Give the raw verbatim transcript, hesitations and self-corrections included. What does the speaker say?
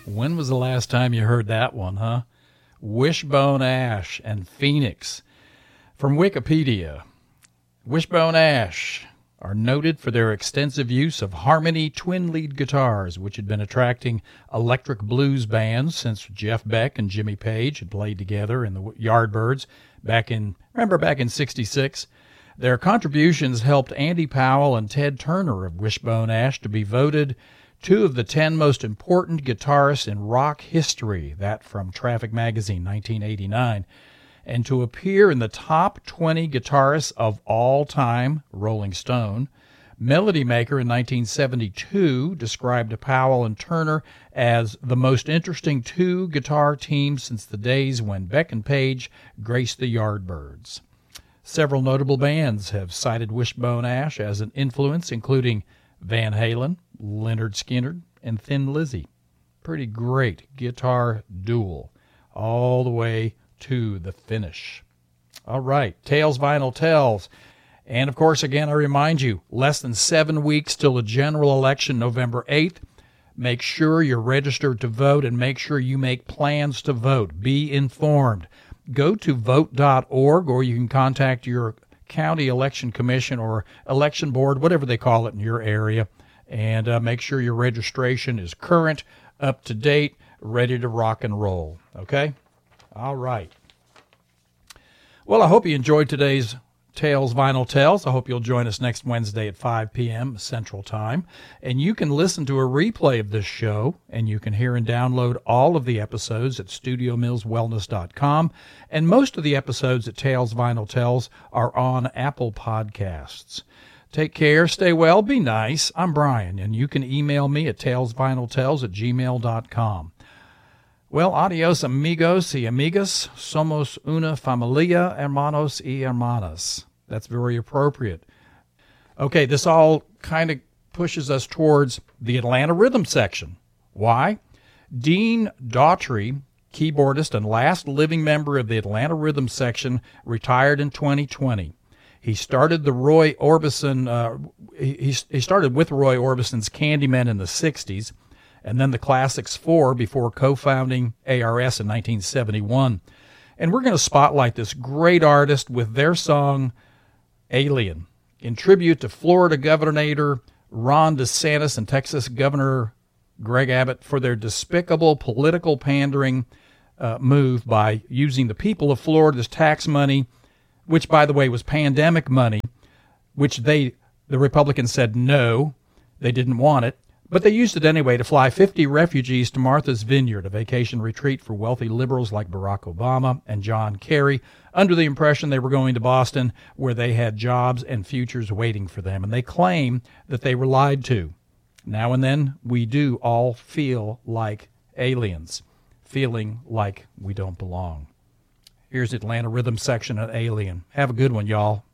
When was the last time you heard that one, huh? Wishbone Ash and Phoenix. From Wikipedia, Wishbone Ash are noted for their extensive use of harmony twin-lead guitars, which had been attracting electric blues bands since Jeff Beck and Jimmy Page had played together in the Yardbirds back in, remember back in sixty-six? Their contributions helped Andy Powell and Ted Turner of Wishbone Ash to be voted two of the ten most important guitarists in rock history, that from Traffic Magazine, nineteen eighty-nine, and to appear in the top twenty guitarists of all time, Rolling Stone. Melody Maker in nineteen seventy-two described Powell and Turner as the most interesting two guitar teams since the days when Beck and Page graced the Yardbirds. Several notable bands have cited Wishbone Ash as an influence, including Van Halen, Lynyrd Skynyrd, and Thin Lizzy. Pretty great guitar duel all the way to the finish. All right, Tales Vinyl Tells. And, of course, again, I remind you, less than seven weeks till the general election, November eighth. Make sure you're registered to vote and make sure you make plans to vote. Be informed. Go to vote dot org, or you can contact your county election commission or election board, whatever they call it in your area, and uh, make sure your registration is current, up to date, ready to rock and roll. Okay? All right. Well, I hope you enjoyed today's Tales Vinyl Tells. I hope you'll join us next Wednesday at five p.m. Central Time. And you can listen to a replay of this show, and you can hear and download all of the episodes at studio mills wellness dot com. And most of the episodes at Tales Vinyl Tells are on Apple Podcasts. Take care, stay well, be nice. I'm Brian, and you can email me at tales vinyl tells at gmail dot com. Well, adios, amigos y amigas. Somos una familia, hermanos y hermanas. That's very appropriate. Okay, this all kind of pushes us towards the Atlanta Rhythm section. Why? Dean Daughtry, keyboardist and last living member of the Atlanta Rhythm section, retired in twenty twenty. He started the Roy Orbison, uh, he, he started with Roy Orbison's Candyman in the sixties, and then the Classics Four before co-founding A R S in nineteen seventy-one. And we're going to spotlight this great artist with their song, Alien, in tribute to Florida Governor Ron DeSantis and Texas Governor Greg Abbott for their despicable political pandering uh, move by using the people of Florida's tax money, which, by the way, was pandemic money, which they, the Republicans said no, they didn't want it, but they used it anyway to fly fifty refugees to Martha's Vineyard, a vacation retreat for wealthy liberals like Barack Obama and John Kerry, under the impression they were going to Boston, where they had jobs and futures waiting for them. And they claim that they were lied to. Now and then, we do all feel like aliens, feeling like we don't belong. Here's Atlanta Rhythm section of Alien. Have a good one, y'all.